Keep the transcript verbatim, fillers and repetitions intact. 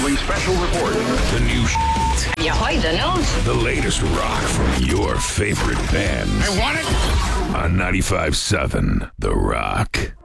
following special report. The new shit. You heard the news? The latest rock from your favorite bands. I want it. On ninety-five point seven The Rock.